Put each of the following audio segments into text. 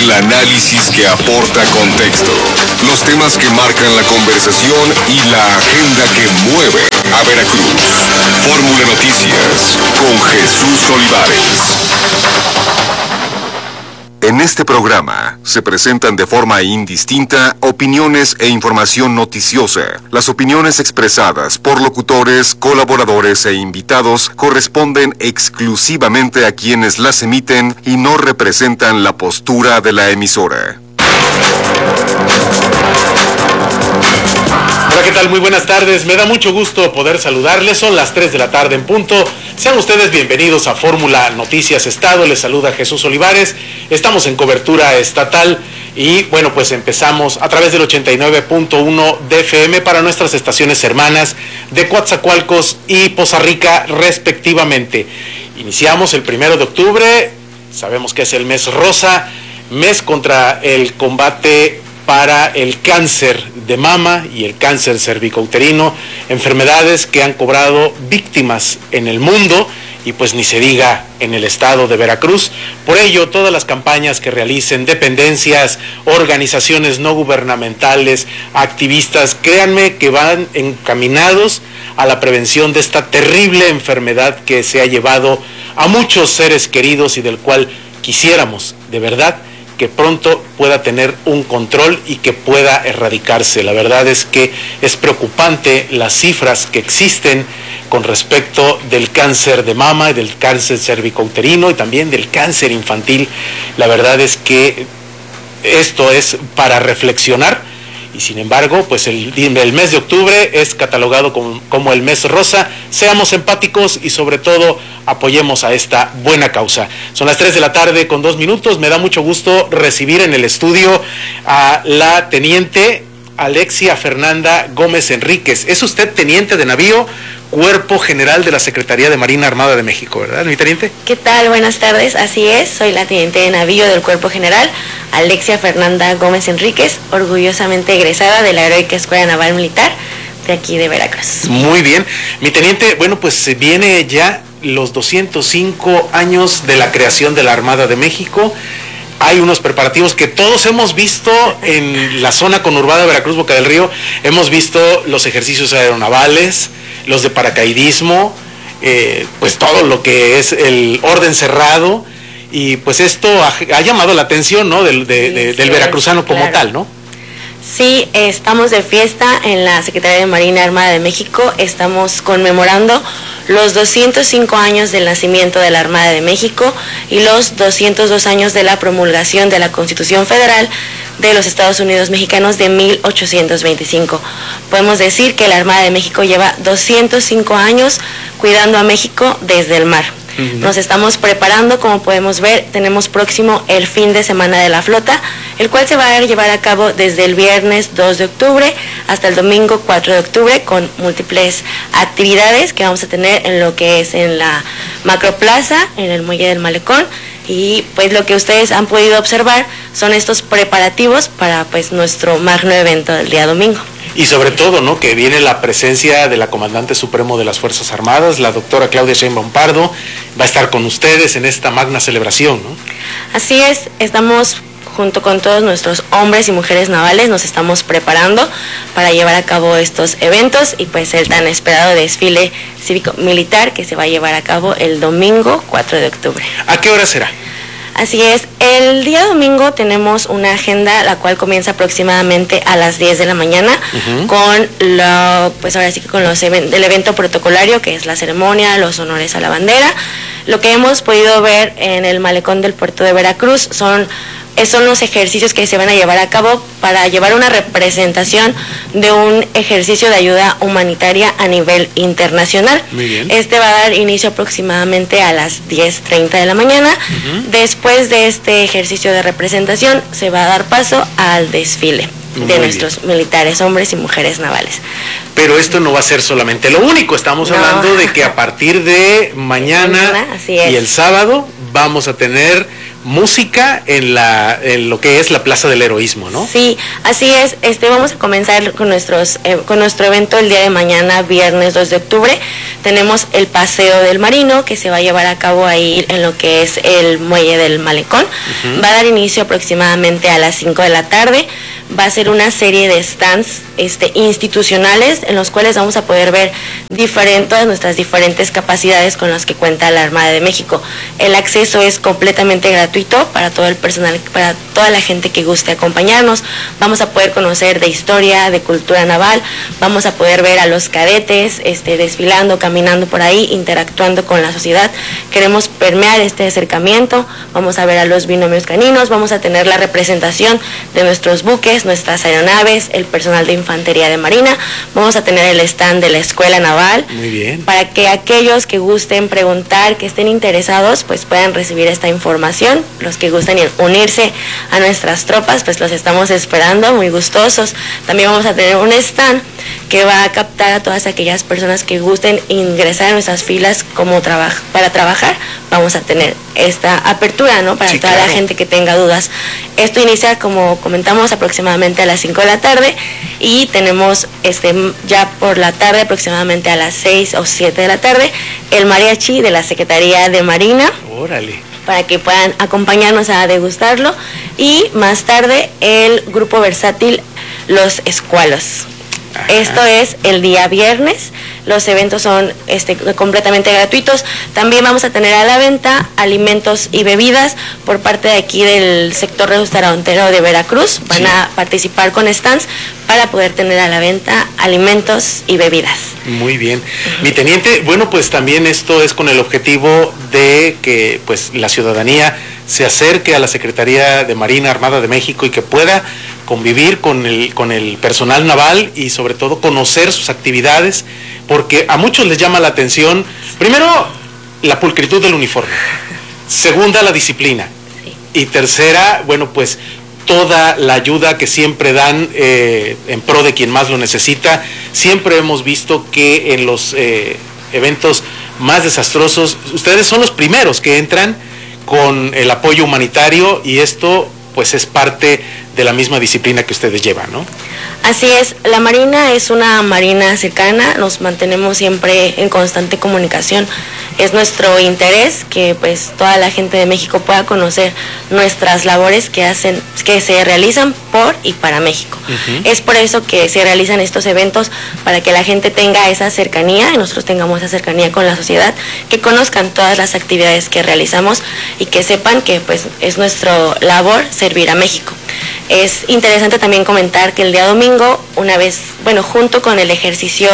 El análisis que aporta contexto, los temas que marcan la conversación y la agenda que mueve a Veracruz. Fórmula Noticias con Jesús Olivares. En este programa se presentan de forma indistinta opiniones e información noticiosa. Las opiniones expresadas por locutores, colaboradores e invitados corresponden exclusivamente a quienes las emiten y no representan la postura de la emisora. Hola, ¿qué tal? Muy buenas tardes. Me da mucho gusto poder saludarles. Son las 3 de la tarde en punto. Sean ustedes bienvenidos a Fórmula Noticias Estado. Les saluda Jesús Olivares. Estamos en cobertura estatal y bueno, pues empezamos a través del 89.1 de FM para nuestras estaciones hermanas de Coatzacoalcos y Poza Rica respectivamente. Iniciamos el 1 de octubre. Sabemos que es el mes rosa, mes contra el combate para el cáncer de mama y el cáncer cervicouterino, enfermedades que han cobrado víctimas en el mundo y pues ni se diga en el estado de Veracruz. Por ello, todas las campañas que realicen dependencias, organizaciones no gubernamentales, activistas, créanme que van encaminados a la prevención de esta terrible enfermedad que se ha llevado a muchos seres queridos y del cual quisiéramos, de verdad, que pronto pueda tener un control y que pueda erradicarse. La verdad es que es preocupante las cifras que existen con respecto del cáncer de mama y del cáncer cervicouterino y también del cáncer infantil. La verdad es que esto es para reflexionar. Y sin embargo, pues el mes de octubre es catalogado como el mes rosa. Seamos empáticos y sobre todo apoyemos a esta buena causa. Son las 3 de la tarde con 2 minutos. Me da mucho gusto recibir en el estudio a la teniente Alexia Fernanda Gómez Enríquez. Es usted teniente de navío, Cuerpo General de la Secretaría de Marina Armada de México, ¿verdad, mi teniente? ¿Qué tal? Buenas tardes, así es, soy la teniente de navío del Cuerpo General, Alexia Fernanda Gómez Enríquez, orgullosamente egresada de la Heroica Escuela Naval Militar de aquí de Veracruz. Muy bien, mi teniente, bueno, pues se viene ya los 205 años de la creación de la Armada de México. Hay unos preparativos que todos hemos visto en la zona conurbada de Veracruz, Boca del Río. Hemos visto los ejercicios aeronavales, los de paracaidismo, pues todo lo que es el orden cerrado. Y pues esto ha llamado la atención, ¿no? del veracruzano como tal, ¿no? Sí, estamos de fiesta en la Secretaría de Marina Armada de México. Estamos conmemorando los 205 años del nacimiento de la Armada de México y los 202 años de la promulgación de la Constitución Federal de los Estados Unidos Mexicanos de 1825. Podemos decir que la Armada de México lleva 205 años cuidando a México desde el mar. Nos estamos preparando, como podemos ver, tenemos próximo el fin de semana de la flota, el cual se va a llevar a cabo desde el viernes 2 de octubre hasta el domingo 4 de octubre con múltiples actividades que vamos a tener en lo que es en la Macroplaza, en el Muelle del Malecón. Y pues lo que ustedes han podido observar son estos preparativos para pues nuestro magno evento del día domingo. Y sobre todo, ¿no?, que viene la presencia de la Comandante Supremo de las Fuerzas Armadas, la doctora Claudia Sheinbaum Pardo, va a estar con ustedes en esta magna celebración, ¿no? Así es, estamos junto con todos nuestros hombres y mujeres navales, nos estamos preparando para llevar a cabo estos eventos y pues el tan esperado desfile cívico-militar que se va a llevar a cabo el domingo 4 de octubre. ¿A qué hora será? Así es, el día domingo tenemos una agenda la cual comienza aproximadamente a las 10 de la mañana con pues ahora sí que con el evento protocolario que es la ceremonia, los honores a la bandera. Lo que hemos podido ver en el malecón del puerto de Veracruz son los ejercicios que se van a llevar a cabo para llevar una representación de un ejercicio de ayuda humanitaria a nivel internacional. Muy bien. Este va a dar inicio aproximadamente a las 10:30 de la mañana. Después de este ejercicio de representación se va a dar paso al desfile de nuestros militares, hombres y mujeres navales. Pero esto no va a ser solamente lo único, estamos hablando de que a partir de mañana y el sábado vamos a tener música en lo que es la Plaza del Heroísmo, ¿no? Sí, así es. Vamos a comenzar con nuestro evento el día de mañana, viernes 2 de octubre. tenemos el paseo del marino, que se va a llevar a cabo ahí en lo que es el muelle del Malecón. Va a dar inicio aproximadamente a las 5 de la tarde. Va a ser una serie de stands institucionales en los cuales vamos a poder ver todas nuestras diferentes capacidades con las que cuenta la Armada de México. El acceso es completamente gratuito para todo el personal, para toda la gente que guste acompañarnos. Vamos a poder conocer de historia, de cultura naval, vamos a poder ver a los cadetes desfilando, caminando por ahí, interactuando con la sociedad. Queremos permear este acercamiento, vamos a ver a los binomios caninos, vamos a tener la representación de nuestros buques, nuestras aeronaves, el personal de infantería de marina, vamos a tener el stand de la escuela naval. Muy bien. Para que aquellos que gusten preguntar, que estén interesados, pues puedan recibir esta información. Los que gusten unirse a nuestras tropas, pues los estamos esperando, muy gustosos. También vamos a tener un stand que va a captar a todas aquellas personas que gusten ingresar a nuestras filas para trabajar. Vamos a tener esta apertura, ¿no? Para toda la gente que tenga dudas. Esto inicia, como comentamos, aproximadamente a las 5 de la tarde y tenemos ya por la tarde, aproximadamente a las 6 o 7 de la tarde, el mariachi de la Secretaría de Marina. Órale. Para que puedan acompañarnos a degustarlo. Y más tarde el grupo versátil Los Escualos. Ajá. Esto es el día viernes. Los eventos son completamente gratuitos. También vamos a tener a la venta alimentos y bebidas por parte de aquí del sector restaurantero de Veracruz. Van a participar con stands para poder tener a la venta alimentos y bebidas. Muy bien. Mi teniente, bueno, pues también esto es con el objetivo de que pues la ciudadanía se acerque a la Secretaría de Marina Armada de México y que pueda convivir con el personal naval y sobre todo conocer sus actividades, porque a muchos les llama la atención, primero, la pulcritud del uniforme, segunda, la disciplina, y tercera, bueno, pues toda la ayuda que siempre dan en pro de quien más lo necesita. Siempre hemos visto que en los eventos más desastrosos, ustedes son los primeros que entran con el apoyo humanitario y esto pues es parte de la misma disciplina que ustedes llevan, ¿no? Así es, la Marina es una marina cercana, nos mantenemos siempre en constante comunicación. Es nuestro interés que pues toda la gente de México pueda conocer nuestras labores que se realizan por y para México. Es por eso que se realizan estos eventos, para que la gente tenga esa cercanía y nosotros tengamos esa cercanía con la sociedad, que conozcan todas las actividades que realizamos y que sepan que pues es nuestra labor servir a México. Es interesante también comentar que el día domingo, junto con el ejercicio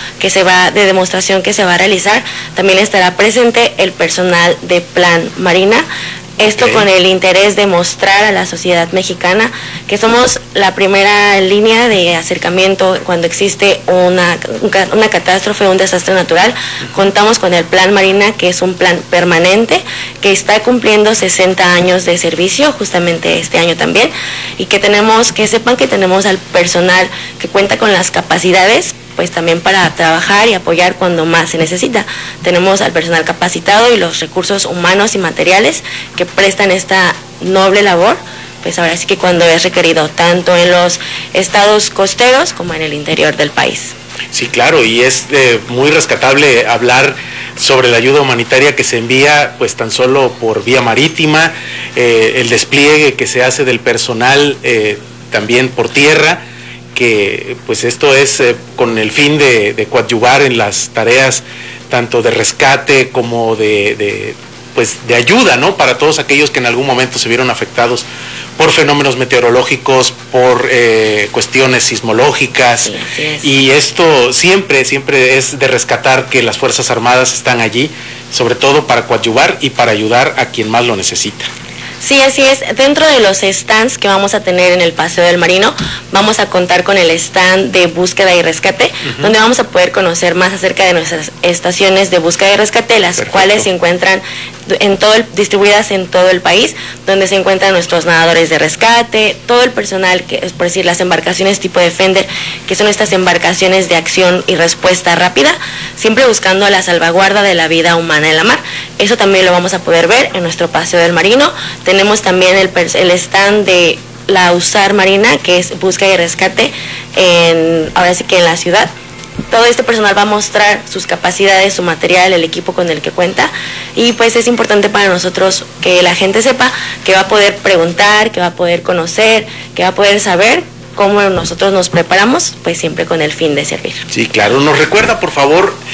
de demostración que se va a realizar, también estará presente el personal de Plan Marina. Esto con el interés de mostrar a la sociedad mexicana que somos la primera línea de acercamiento cuando existe una catástrofe, un desastre natural. Contamos con el Plan Marina, que es un plan permanente, que está cumpliendo 60 años de servicio, justamente este año también, y que sepan que tenemos al personal que cuenta con las capacidades pues también para trabajar y apoyar cuando más se necesita. Tenemos al personal capacitado y los recursos humanos y materiales que prestan esta noble labor, pues ahora sí que cuando es requerido, tanto en los estados costeros como en el interior del país. Sí, claro, y es muy rescatable hablar sobre la ayuda humanitaria que se envía pues tan solo por vía marítima, el despliegue que se hace del personal también por tierra, que pues esto es con el fin de coadyuvar en las tareas tanto de rescate como de ayuda, ¿no? Para todos aquellos que en algún momento se vieron afectados por fenómenos meteorológicos, por cuestiones sismológicas, y esto siempre es de rescatar que las Fuerzas Armadas están allí, sobre todo para coadyuvar y para ayudar a quien más lo necesita. Sí, así es. Dentro de los stands que vamos a tener en el Paseo del Marino, vamos a contar con el stand de búsqueda y rescate, donde vamos a poder conocer más acerca de nuestras estaciones de búsqueda y rescate, las cuales se encuentran distribuidas en todo el país, donde se encuentran nuestros nadadores de rescate, todo el personal, que es por decir las embarcaciones tipo Defender, que son estas embarcaciones de acción y respuesta rápida, siempre buscando la salvaguarda de la vida humana en la mar. Eso también lo vamos a poder ver en nuestro Paseo del Marino. Tenemos también el stand de la USAR Marina, que es búsqueda y rescate ahora sí que en la ciudad. todo este personal va a mostrar sus capacidades, su material, el equipo con el que cuenta, y pues es importante para nosotros que la gente sepa que va a poder preguntar, que va a poder conocer, que va a poder saber cómo nosotros nos preparamos, pues siempre con el fin de servir. Sí, claro. ¿Nos recuerda, por favor,